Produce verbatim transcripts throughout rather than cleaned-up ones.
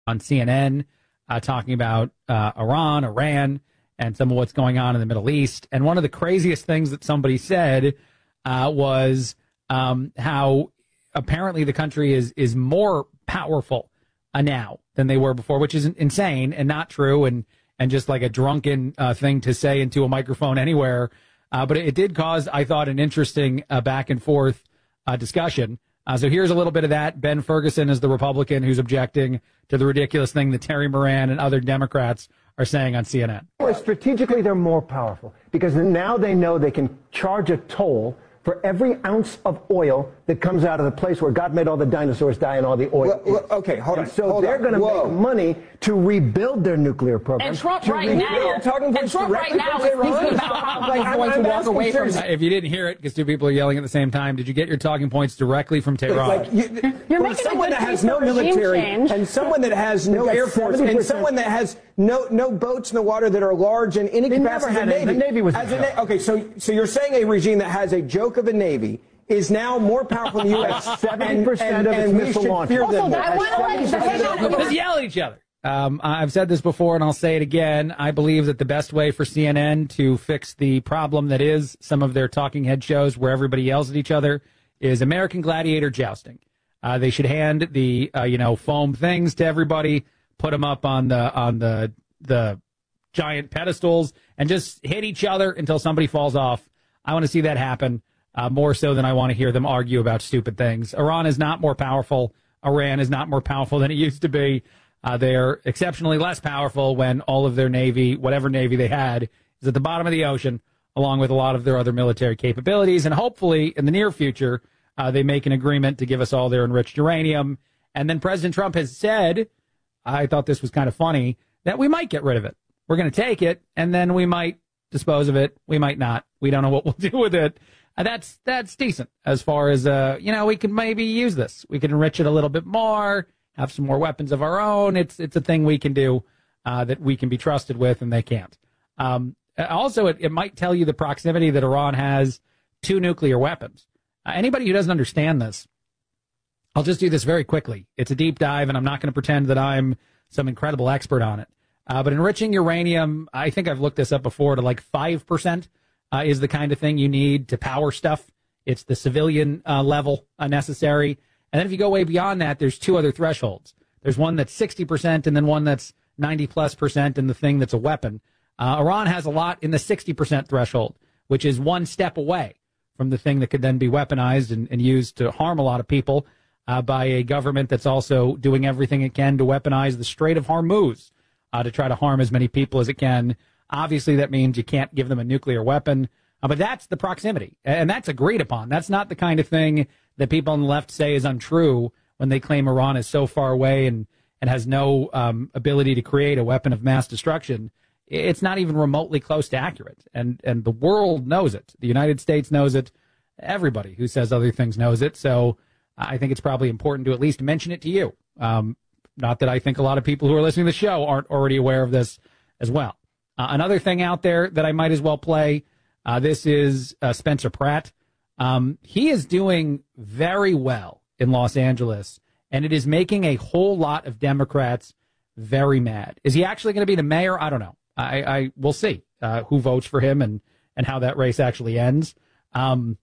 on C N N uh, talking about uh, Iran, Iran, and some of what's going on in the Middle East. And one of the craziest things that somebody said uh, was um, how apparently the country is is more powerful uh, now than they were before, which is insane and not true, and and just like a drunken uh, thing to say into a microphone anywhere. Uh, but it, it did cause, I thought, an interesting uh, back and forth uh, discussion. Uh, so here's a little bit of that. Ben Ferguson is the Republican who's objecting to the ridiculous thing that Terry Moran and other Democrats are saying on C N N. Well, strategically, they're more powerful because now they know they can charge a toll for every ounce of oil that comes out of the place where God made all the dinosaurs die and all the oil. Well, well, okay, hold on. And so hold they're going to make money to rebuild their nuclear program. And Trump right now, and Trump right now is thinking about how he's going to walk away from that. If you didn't hear it, because two people are yelling at the same time, did you get your talking points directly from Tehran? Like, you, You're well, making someone a good that has case no for regime military change. and someone that has no got air force seventy percent and someone that has no no boats in the water that are large and any They capacity never of the had Navy. it. The Navy was As a a joke. na- okay, so so you're saying a regime that has a joke of a Navy is now more powerful than the U S seventy percent of its and we missile should launches. fear Also, them more. I want to let Just yell at each other. Um, I've said this before, and I'll say it again. I believe that the best way for C N N to fix the problem that is some of their talking head shows where everybody yells at each other is American Gladiator jousting. Uh, they should hand the uh, you know foam things to everybody, put them up on the on the the giant pedestals, and just hit each other until somebody falls off. I want to see that happen. Uh, more so than I want to hear them argue about stupid things. Iran is not more powerful. Iran is not more powerful than it used to be. Uh, they're exceptionally less powerful when all of their Navy, whatever Navy they had, is at the bottom of the ocean, along with a lot of their other military capabilities. And hopefully, in the near future, uh, they make an agreement to give us all their enriched uranium. And then President Trump has said, I thought this was kind of funny, that we might get rid of it. We're going to take it, and then we might dispose of it. We might not. We don't know what we'll do with it. Uh, that's that's decent as far as, uh, you know, we can maybe use this. We can enrich it a little bit more, have some more weapons of our own. It's it's a thing we can do uh, that we can be trusted with, and they can't. Um, also, it, it might tell you the proximity that Iran has to nuclear weapons. Uh, anybody who doesn't understand this, I'll just do this very quickly. It's a deep dive, and I'm not going to pretend that I'm some incredible expert on it. Uh, but enriching uranium, I think I've looked this up before, to like five percent. Uh, is the kind of thing you need to power stuff. It's the civilian uh, level uh, necessary. And then if you go way beyond that, there's two other thresholds. There's one that's sixty percent and then one that's ninety plus percent and the thing that's a weapon. Uh, Iran has a lot in the sixty percent threshold, which is one step away from the thing that could then be weaponized and, and used to harm a lot of people uh, by a government that's also doing everything it can to weaponize the Strait of Hormuz uh, to try to harm as many people as it can. Obviously, that means you can't give them a nuclear weapon, uh, but that's the proximity, and that's agreed upon. That's not the kind of thing that people on the left say is untrue when they claim Iran is so far away and, and has no um, ability to create a weapon of mass destruction. It's not even remotely close to accurate, and, and the world knows it. The United States knows it. Everybody who says other things knows it, so I think it's probably important to at least mention it to you. Um, not that I think a lot of people who are listening to the show aren't already aware of this as well. Uh, another thing out there that I might as well play, uh, this is uh, Spencer Pratt. Um, he is doing very well in Los Angeles, and it is making a whole lot of Democrats very mad. Is he actually going to be the mayor? I don't know. I, I we'll see uh, who votes for him and, and how that race actually ends. Um,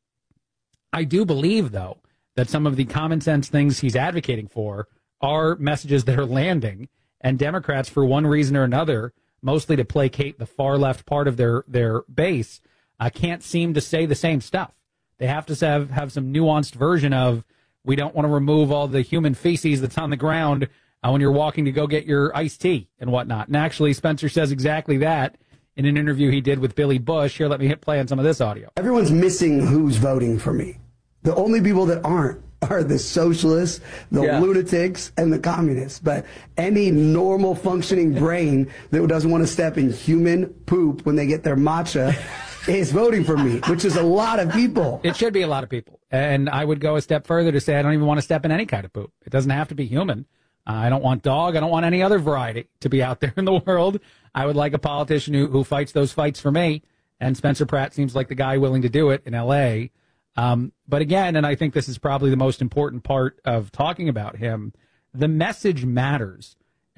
I do believe, though, that some of the common sense things he's advocating for are messages that are landing, and Democrats, for one reason or another, mostly to placate the far left part of their, their base, uh, can't seem to say the same stuff. They have to have, have some nuanced version of, we don't want to remove all the human feces that's on the ground uh, when you're walking to go get your iced tea and whatnot. And actually, Spencer says exactly that in an interview he did with Billy Bush. Here, let me hit play on some of this audio. Everyone's missing who's voting for me. The only people that aren't are the socialists, the yeah. lunatics, and the communists. But any normal functioning brain that doesn't want to step in human poop when they get their matcha is voting for me, which is a lot of people. It should be a lot of people. And I would go a step further to say I don't even want to step in any kind of poop. It doesn't have to be human. Uh, I don't want dog. I don't want any other variety to be out there in the world. I would like a politician who, who fights those fights for me. And Spencer Pratt seems like the guy willing to do it in L A Um, but again, and I think this is probably the most important part of talking about him, the message matters.